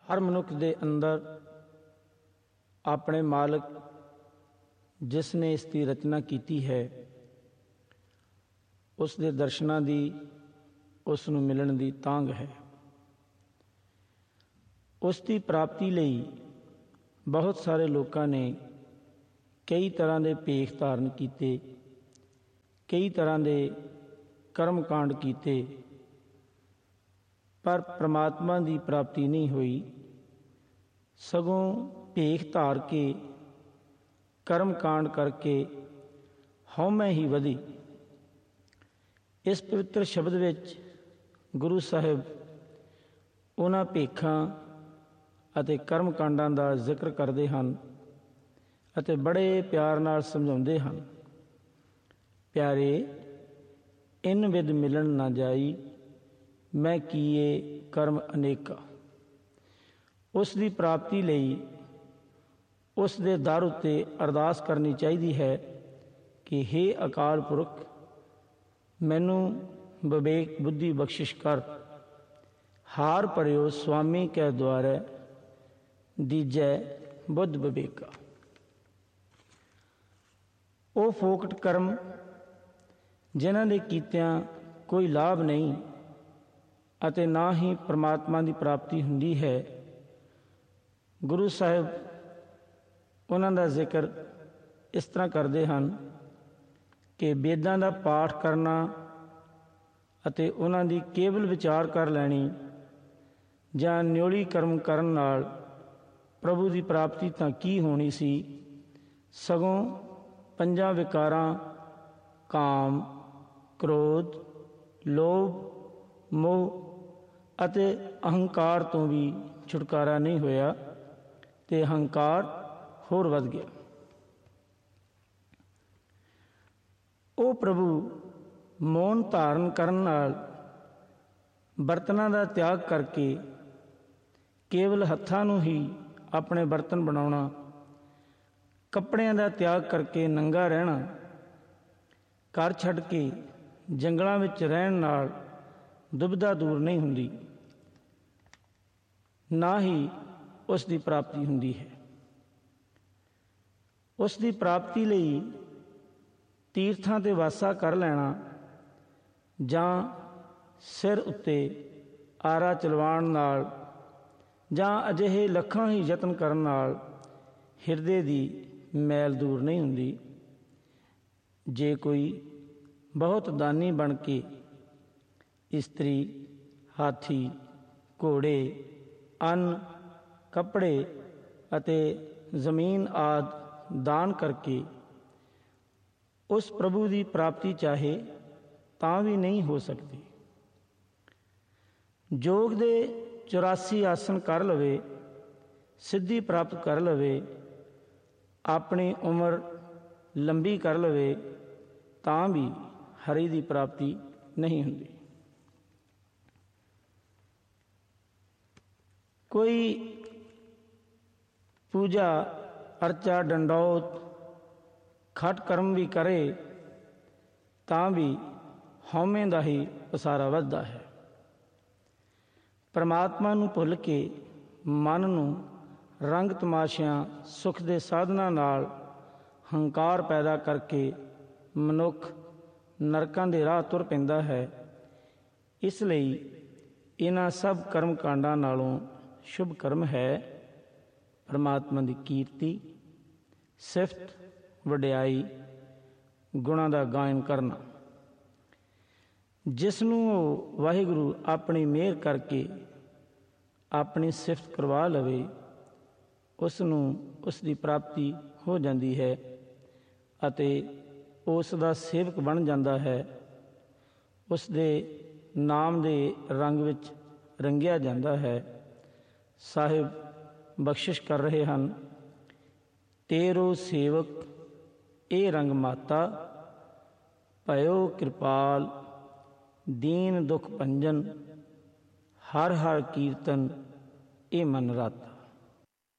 ਹਰ ਮਨੁੱਖ ਦੇ ਅੰਦਰ ਆਪਣੇ ਮਾਲਕ ਜਿਸ ਨੇ ਇਸ ਦੀ ਰਚਨਾ ਕੀਤੀ ਹੈ ਉਸ ਦੇ ਦਰਸ਼ਨਾਂ ਦੀ, ਉਸ ਨੂੰ ਮਿਲਣ ਦੀ ਤਾਂਘ ਹੈ। ਉਸ ਦੀ ਪ੍ਰਾਪਤੀ ਲਈ ਬਹੁਤ ਸਾਰੇ ਲੋਕਾਂ ਨੇ ਕਈ ਤਰ੍ਹਾਂ ਦੇ ਭੇਖ ਧਾਰਨ ਕੀਤੇ, ਕਈ ਤਰ੍ਹਾਂ ਦੇ ਕਰਮ ਕਾਂਡ ਕੀਤੇ, ਪਰ ਪ੍ਰਮਾਤਮਾ ਦੀ ਪ੍ਰਾਪਤੀ ਨਹੀਂ ਹੋਈ। ਸਗੋਂ ਭੇਖ ਧਾਰ ਕੇ, ਕਰਮ ਕਾਂਡ ਕਰਕੇ ਹਉਮੈ ਹੀ ਵਧੀ। ਇਸ ਪਵਿੱਤਰ ਸ਼ਬਦ ਵਿੱਚ ਗੁਰੂ ਸਾਹਿਬ ਉਹਨਾਂ ਭੇਖਾਂ ਅਤੇ ਕਰਮ ਕਾਂਡਾਂ ਦਾ ਜ਼ਿਕਰ ਕਰਦੇ ਹਨ ਅਤੇ ਬੜੇ ਪਿਆਰ ਨਾਲ ਸਮਝਾਉਂਦੇ ਹਨ। ਪਿਆਰੇ, ਇਨ ਵਿਦ ਮਿਲਣ ਨਾ ਜਾਈ, ਮੈਂ ਕੀਏ ਕਰਮ ਅਨੇਕਾ। ਉਸ ਦੀ ਪ੍ਰਾਪਤੀ ਲਈ ਉਸ ਦੇ ਦਰ ਉੱਤੇ ਅਰਦਾਸ ਕਰਨੀ ਚਾਹੀਦੀ ਹੈ ਕਿ ਹੇ ਅਕਾਲ ਪੁਰਖ, ਮੈਨੂੰ ਵਿਵੇਕ ਬੁੱਧੀ ਬਖਸ਼ਿਸ਼ ਕਰ। ਹਾਰ ਭਰਿਓ ਸੁਆਮੀ ਕੈ ਦੁਆਰੈ, ਦੀਜੈ ਬੁੱਧ ਵਿਵੇਕਾ। ਉਹ ਫੋਕਟ ਕਰਮ ਜਿਨ੍ਹਾਂ ਦੇ ਕੀਤਿਆਂ ਕੋਈ ਲਾਭ ਨਹੀਂ ਅਤੇ ਨਾ ਹੀ ਪਰਮਾਤਮਾ ਦੀ ਪ੍ਰਾਪਤੀ ਹੁੰਦੀ ਹੈ, ਗੁਰੂ ਸਾਹਿਬ ਉਹਨਾਂ ਦਾ ਜ਼ਿਕਰ ਇਸ ਤਰ੍ਹਾਂ ਕਰਦੇ ਹਨ ਕਿ ਵੇਦਾਂ ਦਾ ਪਾਠ ਕਰਨਾ ਅਤੇ ਉਹਨਾਂ ਦੀ ਕੇਵਲ ਵਿਚਾਰ ਕਰ ਲੈਣੀ ਜਾਂ ਨਿਉਲੀ ਕਰਮ ਕਰਨ ਨਾਲ ਪ੍ਰਭੂ ਦੀ ਪ੍ਰਾਪਤੀ ਤਾਂ ਕੀ ਹੋਣੀ ਸੀ, ਸਗੋਂ ਪੰਜਾਂ ਵਿਕਾਰਾਂ ਕਾਮ, ਕ੍ਰੋਧ, ਲੋਭ, ਮੋਹ ਅਤੇ ਅਹੰਕਾਰ ਤੋਂ ਵੀ ਛੁਟਕਾਰਾ ਨਹੀਂ ਹੋਇਆ ਤੇ ਅਹੰਕਾਰ ਹੋਰ ਵੱਧ ਗਿਆ। ਉਹ ਪ੍ਰਭੂ ਮੌਨ ਧਾਰਨ ਕਰਨ ਨਾਲ ਬਰਤਨਾਂ ਦਾ ਤਿਆਗ ਕਰਕੇ ਕੇਵਲ ਹੱਥਾਂ ਨੂੰ ਹੀ ਆਪਣੇ ਬਰਤਨ ਬਣਾਉਣਾ, ਕੱਪੜਿਆਂ ਦਾ ਤਿਆਗ ਕਰਕੇ ਨੰਗਾ ਰਹਿਣਾ, ਘਰ ਛੱਡ ਕੇ ਜੰਗਲਾਂ ਵਿੱਚ ਰਹਿਣ ਨਾਲ ਦੁਬਿਧਾ ਦੂਰ ਨਹੀਂ ਹੁੰਦੀ, ਨਾ ਹੀ ਉਸ ਦੀ ਪ੍ਰਾਪਤੀ ਹੁੰਦੀ ਹੈ। ਉਸ ਦੀ ਪ੍ਰਾਪਤੀ ਲਈ ਤੀਰਥਾਂ 'ਤੇ ਵਾਸਾ ਕਰ ਲੈਣਾ ਜਾਂ ਸਿਰ ਉੱਤੇ ਆਰਾ ਚਲਵਾਉਣ ਨਾਲ ਜਾਂ ਅਜਿਹੇ ਲੱਖਾਂ ਹੀ ਯਤਨ ਕਰਨ ਨਾਲ ਹਿਰਦੇ ਦੀ ਮੈਲ ਦੂਰ ਨਹੀਂ ਹੁੰਦੀ। ਜੇ ਕੋਈ ਬਹੁਤ ਦਾਨੀ ਬਣ ਕੇ ਇਸਤਰੀ, ਹਾਥੀ, ਘੋੜੇ, ਅੰਨ, ਕੱਪੜੇ ਅਤੇ ਜ਼ਮੀਨ ਆਦਿ ਦਾਨ ਕਰਕੇ ਉਸ ਪ੍ਰਭੂ ਦੀ ਪ੍ਰਾਪਤੀ ਚਾਹੇ ਤਾਂ ਵੀ ਨਹੀਂ ਹੋ ਸਕਦੀ। ਯੋਗ ਦੇ 84 ਆਸਨ ਕਰ ਲਵੇ, ਸਿੱਧੀ ਪ੍ਰਾਪਤ ਕਰ ਲਵੇ, ਆਪਣੀ ਉਮਰ ਲੰਬੀ ਕਰ ਲਵੇ, ਤਾਂ ਵੀ ਹਰੀ ਦੀ ਪ੍ਰਾਪਤੀ ਨਹੀਂ ਹੁੰਦੀ। ਕੋਈ ਪੂਜਾ ਅਰਚਾ, ਡੰਡੌਤ, ਖਟ ਕਰਮ ਵੀ ਕਰੇ ਤਾਂ ਵੀ ਹਉਮੈ ਦਾ ਹੀ ਪਸਾਰਾ ਵੱਧਦਾ ਹੈ। ਪਰਮਾਤਮਾ ਨੂੰ ਭੁੱਲ ਕੇ ਮਨ ਨੂੰ ਰੰਗ ਤਮਾਸ਼ਿਆਂ, ਸੁੱਖ ਦੇ ਸਾਧਨਾਂ ਨਾਲ ਹੰਕਾਰ ਪੈਦਾ ਕਰਕੇ ਮਨੁੱਖ ਨਰਕਾਂ ਦੇ ਰਾਹ ਤੁਰ ਪੈਂਦਾ ਹੈ। ਇਸ ਲਈ ਇਹਨਾਂ ਸਭ ਕਰਮ ਕਾਂਡਾਂ ਨਾਲੋਂ ਸ਼ੁਭ ਕਰਮ ਹੈ ਪਰਮਾਤਮਾ ਦੀ ਕੀਰਤੀ, ਸਿਫਤ, ਵਡਿਆਈ, ਗੁਣਾਂ ਦਾ ਗਾਇਨ ਕਰਨਾ। ਜਿਸ ਨੂੰ ਉਹ ਵਾਹਿਗੁਰੂ ਆਪਣੀ ਮਿਹਰ ਕਰਕੇ ਆਪਣੀ ਸਿਫਤ ਕਰਵਾ ਲਵੇ, ਉਸ ਨੂੰ ਉਸ ਦੀ ਪ੍ਰਾਪਤੀ ਹੋ ਜਾਂਦੀ ਹੈ ਅਤੇ ਉਸ ਦਾ ਸੇਵਕ ਬਣ ਜਾਂਦਾ ਹੈ। ਉਸ ਦੇ ਨਾਮ ਦੇ ਰੰਗ ਵਿੱਚ ਰੰਗਿਆ ਜਾਂਦਾ ਹੈ। ਸਾਹਿਬ ਬਖਸ਼ਿਸ਼ ਕਰ ਰਹੇ ਹਨ, ਤੇਰੋ ਸੇਵਕ ਇਹ ਰੰਗ ਮਾਤਾ, ਭਇਓ ਕਿਰਪਾਲ ਦੀਨ ਦੁਖ ਭੰਜਨ, ਹਰ ਹਰ ਕੀਰਤਨ ਇਹ ਮਨ ਰਾਤਾ।